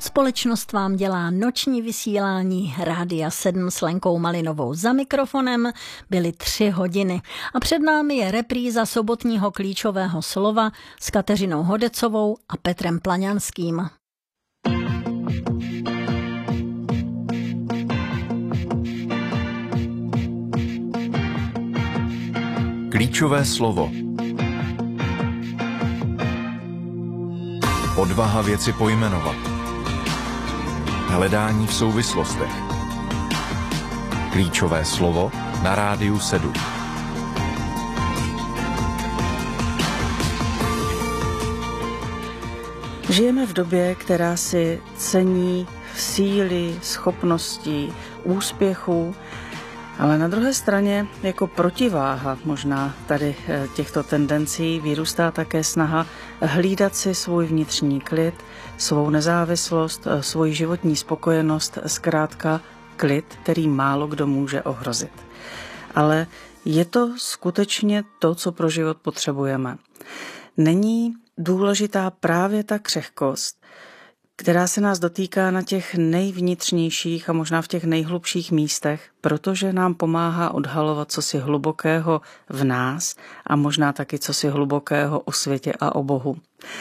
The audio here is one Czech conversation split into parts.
Společnost vám dělá noční vysílání Rádia 7 s Lenkou Malinovou za mikrofonem. Byly 3 hodiny a před námi je repríza sobotního klíčového slova s Kateřinou Hodecovou a Petrem Plaňanským. Klíčové slovo. Odvaha věci pojmenovat. Hledání v souvislostech. Klíčové slovo na Rádiu 7. Žijeme v době, která si cení síly, schopností, úspěchů, ale na druhé straně jako protiváha možná tady těchto tendencí vyrůstá také snaha hlídat si svůj vnitřní klid, svou nezávislost, svoji životní spokojenost, zkrátka klid, který málo kdo může ohrozit. Ale je to skutečně to, co pro život potřebujeme. Není důležitá právě ta křehkost, která se nás dotýká na těch nejvnitřnějších a možná v těch nejhlubších místech, protože nám pomáhá odhalovat cosi hlubokého v nás a možná taky cosi hlubokého o světě a o Bohu.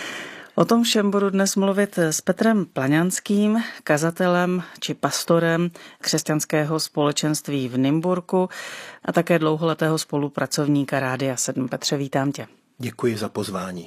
O tom všem budu dnes mluvit s Petrem Plaňanským, kazatelem či pastorem křesťanského společenství v Nymburku a také dlouholetého spolupracovníka Rádia 7. Petře, vítám tě. Děkuji za pozvání.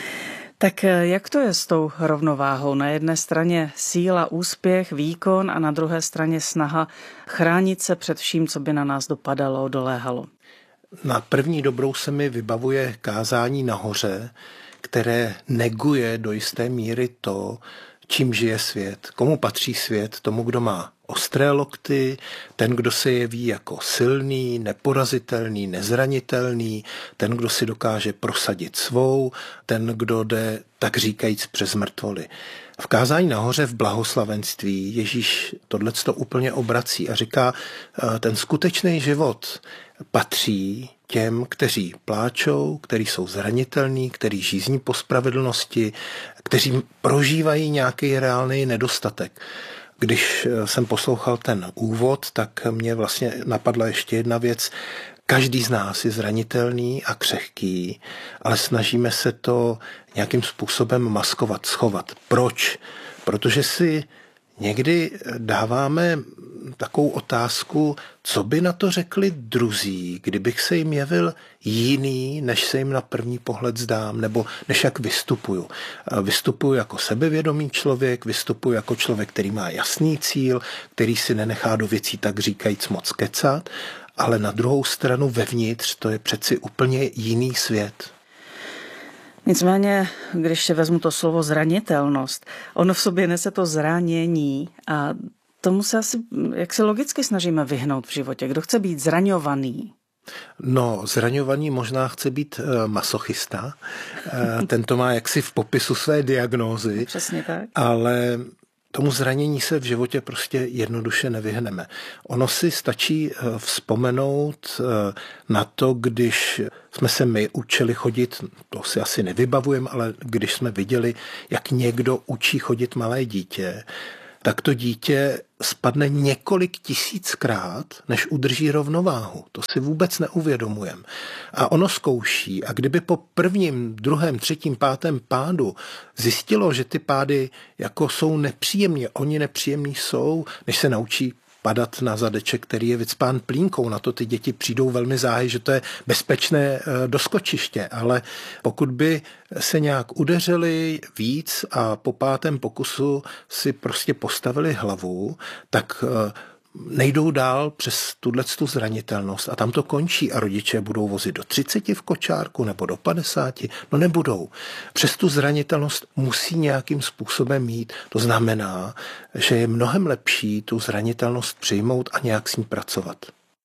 Tak jak to je s tou rovnováhou? Na jedné straně síla, úspěch, výkon a na druhé straně snaha chránit se před vším, co by na nás dopadalo, doléhalo. Na první dobrou se mi vybavuje kázání nahoře, které neguje do jisté míry to, čím žije svět. Komu patří svět? Tomu, kdo má ostré lokty, ten, kdo se jeví jako silný, neporazitelný, nezranitelný, ten, kdo si dokáže prosadit svou, ten, kdo jde, tak říkajíc, přes mrtvoly. V kázání nahoře v blahoslavenství Ježíš tohleto úplně obrací a říká, ten skutečný život patří těm, kteří pláčou, kteří jsou zranitelní, kteří žízní po spravedlnosti, kteří prožívají nějaký reálný nedostatek. Když jsem poslouchal ten úvod, tak mě vlastně napadla ještě jedna věc. Každý z nás je zranitelný a křehký, ale snažíme se to nějakým způsobem maskovat, schovat. Proč? Protože si někdy dáváme takovou otázku, co by na to řekli druzí, kdybych se jim jevil jiný, než se jim na první pohled zdám, nebo než jak vystupuju. Vystupuju jako sebevědomý člověk, vystupuju jako člověk, který má jasný cíl, který si nenechá do věcí tak říkajíc moc kecat, ale na druhou stranu vevnitř to je přeci úplně jiný svět. Nicméně, když si vezmu to slovo zranitelnost, ono v sobě nese to zranění a tomu se asi, jak se logicky snažíme vyhnout v životě. Kdo chce být zraňovaný? No, zraňovaný možná chce být masochista. Ten to má jaksi v popisu své diagnózy. Přesně tak. Ale tomu zranění se v životě prostě jednoduše nevyhneme. Ono si stačí vzpomenout na to, když jsme se my učili chodit, to si asi nevybavujeme, ale když jsme viděli, jak někdo učí chodit malé dítě, tak to dítě spadne několik tisíckrát, než udrží rovnováhu. To si vůbec neuvědomujeme. A ono zkouší. A kdyby po prvním, druhém, třetím, pátém pádu zjistilo, že ty pády jako jsou nepříjemní, oni nepříjemní jsou, než se naučí padat na zadeček, který je vycpán plínkou. Na to ty děti přijdou velmi záhy, že to je bezpečné doskočiště. Ale pokud by se nějak udeřili víc a po pátém pokusu si prostě postavili hlavu, tak nejdou dál přes tuhletu zranitelnost a tam to končí a rodiče budou vozit do 30 v kočárku nebo do 50, no nebudou. Přes tu zranitelnost musí nějakým způsobem mít. To znamená, že je mnohem lepší tu zranitelnost přijmout a nějak s ní pracovat.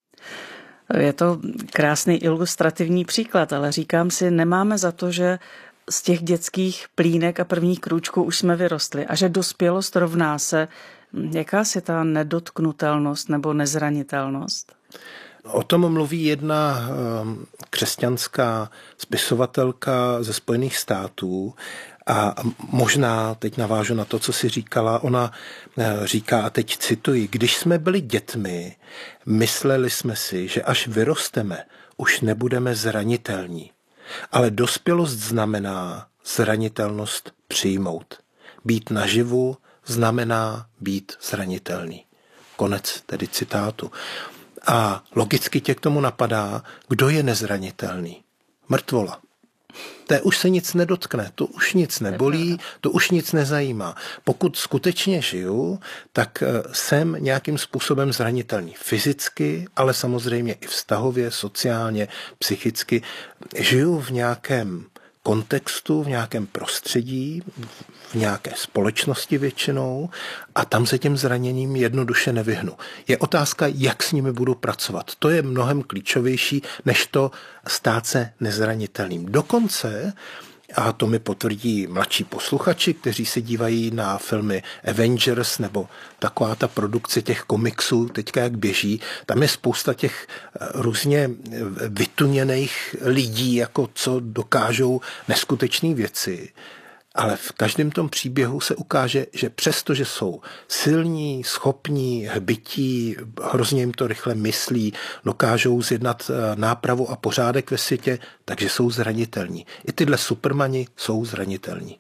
Je to krásný ilustrativní příklad, ale říkám si, nemáme za to, že z těch dětských plínek a prvních krůčků už jsme vyrostli a že dospělost rovná se jakási ta nedotknutelnost nebo nezranitelnost? O tom mluví jedna křesťanská spisovatelka ze Spojených států A možná teď navážu na to, co si říkala. Ona říká, a teď cituji, když jsme byli dětmi, mysleli jsme si, že až vyrosteme, už nebudeme zranitelní. Ale dospělost znamená zranitelnost přijmout. Být naživu znamená být zranitelný. Konec tedy citátu. A logicky tě k tomu napadá, kdo je nezranitelný. Mrtvola. Té už se nic nedotkne, to už nic nebolí, to už nic nezajímá. Pokud skutečně žiju, tak jsem nějakým způsobem zranitelný. Fyzicky, ale samozřejmě i vztahově, sociálně, psychicky. Žiju v nějakém kontextu, v nějakém prostředí, v nějaké společnosti většinou a tam se těm zraněním jednoduše nevyhnu. Je otázka, jak s nimi budu pracovat. To je mnohem klíčovější, než to stát se nezranitelným. Dokonce, a to mi potvrdí mladší posluchači, kteří se dívají na filmy Avengers nebo taková ta produkce těch komiksů, teďka jak běží, tam je spousta těch různě vytuněných lidí, jako co dokážou neskutečné věci. Ale v každém tom příběhu se ukáže, že přesto, že jsou silní, schopní, hbití, hrozně jim to rychle myslí, dokážou zjednat nápravu a pořádek ve světě, takže jsou zranitelní. I tyhle supermani jsou zranitelní.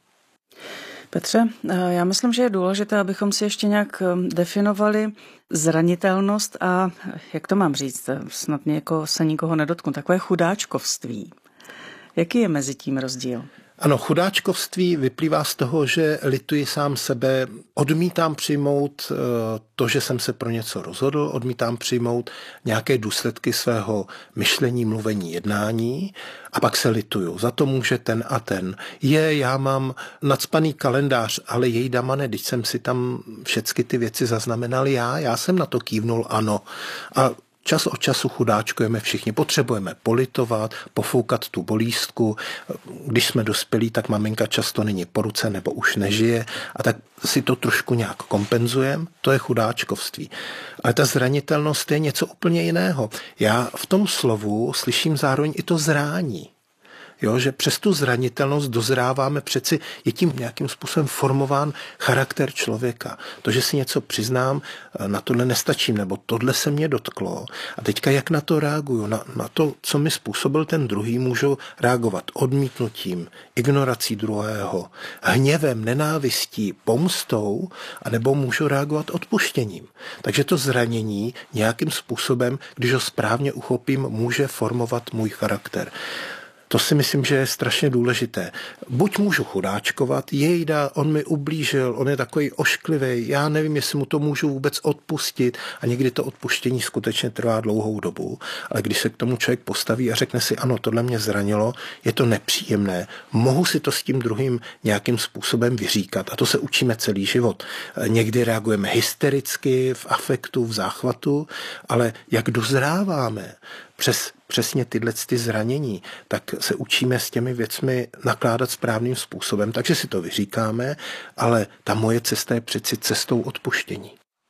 Petře, já myslím, že je důležité, abychom si ještě nějak definovali zranitelnost a, jak to mám říct, snad se nikoho nedotknu, takové chudáčkovství. Jaký je mezi tím rozdíl? Ano, chudáčkovství vyplývá z toho, že lituji sám sebe, odmítám přijmout to, že jsem se pro něco rozhodl, odmítám přijmout nějaké důsledky svého myšlení, mluvení, jednání a pak se lituju. Za to může ten a ten. Já mám nacpaný kalendář, ale jej dama ne, když jsem si tam všechny ty věci zaznamenal já jsem na to kývnul ano. A čas od času chudáčkujeme všichni, potřebujeme politovat, pofoukat tu bolístku. Když jsme dospělí, tak maminka často není po ruce nebo už nežije a tak si to trošku nějak kompenzujeme. To je chudáčkovství. Ale ta zranitelnost je něco úplně jiného. Já v tom slovu slyším zároveň i to zrání. Jo, že přes tu zranitelnost dozráváme, přeci je tím nějakým způsobem formován charakter člověka. To, že si něco přiznám, na tohle nestačím, nebo tohle se mě dotklo. A teďka jak na to reaguju? Na to, co mi způsobil ten druhý, můžu reagovat odmítnutím, ignorací druhého, hněvem, nenávistí, pomstou, anebo můžu reagovat odpuštěním. Takže to zranění nějakým způsobem, když ho správně uchopím, může formovat můj charakter. To si myslím, že je strašně důležité. Buď můžu chudáčkovat, jejda, on mi ublížil, on je takový ošklivý, já nevím, jestli mu to můžu vůbec odpustit a někdy to odpuštění skutečně trvá dlouhou dobu, ale když se k tomu člověk postaví a řekne si, ano, tohle mě zranilo, je to nepříjemné, mohu si to s tím druhým nějakým způsobem vyříkat a to se učíme celý život. Někdy reagujeme hystericky, v afektu, v záchvatu, ale jak dozráváme přesně tyhle zranění, tak se učíme s těmi věcmi nakládat správným způsobem, takže si to vyříkáme, ale ta moje cesta je přeci cestou odpuštění.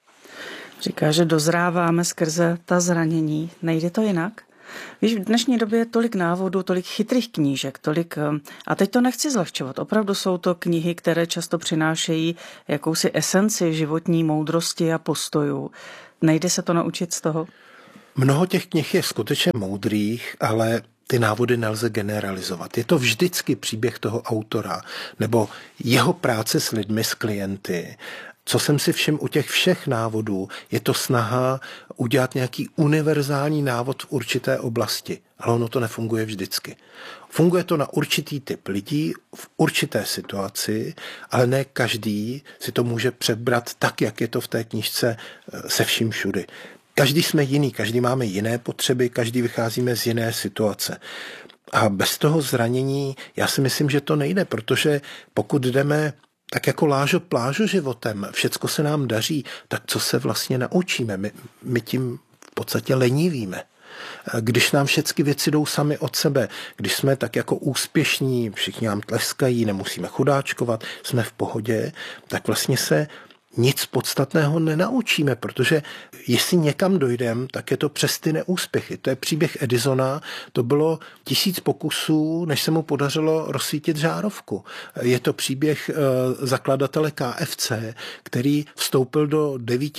Říká, že dozráváme skrze ta zranění. Nejde to jinak? Víš, v dnešní době je tolik návodů, tolik chytrých knížek, a teď to nechci zlehčovat. Opravdu jsou to knihy, které často přinášejí jakousi esenci životní moudrosti a postojů. Nejde se to naučit z toho? Mnoho těch knih je skutečně moudrých, ale ty návody nelze generalizovat. Je to vždycky příběh toho autora nebo jeho práce s lidmi, s klienty. Co jsem si všiml u těch všech návodů, je to snaha udělat nějaký univerzální návod v určité oblasti. Ale ono to nefunguje vždycky. Funguje to na určitý typ lidí v určité situaci, ale ne každý si to může přebrat tak, jak je to v té knížce se vším všudy. Každý jsme jiný, každý máme jiné potřeby, každý vycházíme z jiné situace. A bez toho zranění já si myslím, že to nejde, protože pokud jdeme tak jako lážo plážo životem, všecko se nám daří, tak co se vlastně naučíme? My tím v podstatě lenivíme. Když nám všechny věci jdou sami od sebe, když jsme tak jako úspěšní, všichni nám tleskají, nemusíme chudáčkovat, jsme v pohodě, tak vlastně se nic podstatného nenaučíme, protože jestli někam dojdeme, tak je to přes ty neúspěchy. To je příběh Edisona, to bylo 1000 pokusů, než se mu podařilo rozsvítit žárovku. Je to příběh zakladatele KFC, který vstoupil do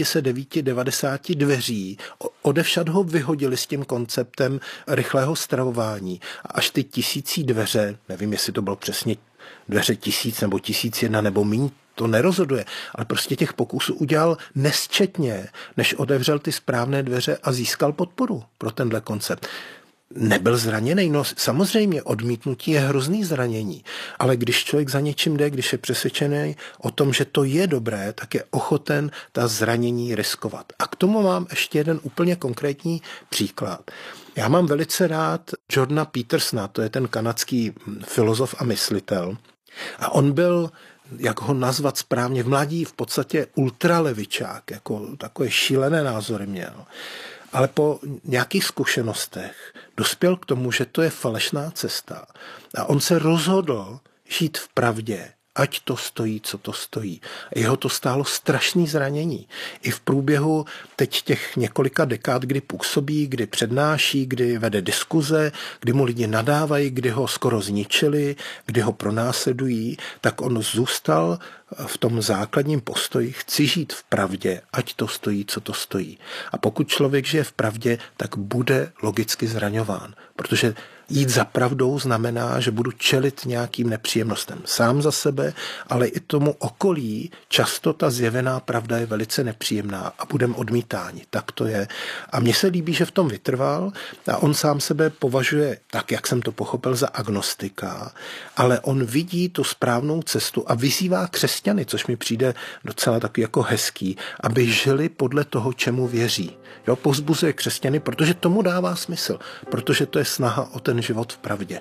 990 dveří, odevšad ho vyhodili s tím konceptem rychlého stravování a až ty 1000 dveře, nevím, jestli to bylo přesně dveře 1000 nebo 1001 nebo míň, to nerozhoduje, ale prostě těch pokusů udělal nesčetně, než otevřel ty správné dveře a získal podporu pro tenhle koncept. Nebyl zraněný, no samozřejmě odmítnutí je hrozný zranění, ale když člověk za něčím jde, když je přesvědčený o tom, že to je dobré, tak je ochoten ta zranění riskovat. A k tomu mám ještě jeden úplně konkrétní příklad. Já mám velice rád Jordana Petersona, to je ten kanadský filozof a myslitel. A on byl, jak ho nazvat správně, v mládí v podstatě ultralevičák, jako takové šílené názory měl. Ale po nějakých zkušenostech dospěl k tomu, že to je falešná cesta. A on se rozhodl žít v pravdě, ať to stojí, co to stojí. Jeho to stálo strašný zranění. I v průběhu teď těch několika dekád, kdy působí, kdy přednáší, kdy vede diskuze, kdy mu lidi nadávají, kdy ho skoro zničili, kdy ho pronásledují, tak on zůstal v tom základním postoji, chci žít v pravdě, ať to stojí, co to stojí. A pokud člověk žije v pravdě, tak bude logicky zraňován, protože jít za pravdou znamená, že budu čelit nějakým nepříjemnostem sám za sebe, ale i tomu okolí. Často ta zjevená pravda je velice nepříjemná a budeme odmítáni. Tak to je. A mně se líbí, že v tom vytrval a on sám sebe považuje, tak jak jsem to pochopil, za agnostika, ale on vidí tu správnou cestu a vyzývá křesťany, což mi přijde docela taky jako hezký, aby žili podle toho, čemu věří. Jo, povzbuzuje křesťany, protože tomu dává smysl, protože to je snaha o ten život v pravdě.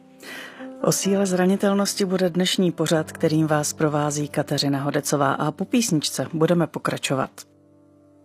O síle zranitelnosti bude dnešní pořad, kterým vás provází Kateřina Hodecová, a po písničce budeme pokračovat.